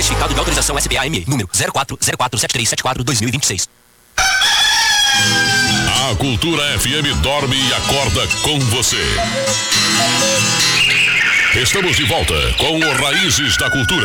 Certificado de autorização SPA-ME, número 04047374-2026. A Cultura FM dorme e acorda com você. Estamos de volta com o Raízes da Cultura.